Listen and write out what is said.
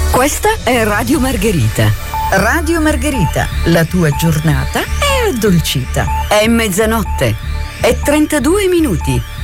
Questa è Radio Margherita. Radio Margherita, la tua giornata è addolcita. È mezzanotte e 32 minuti.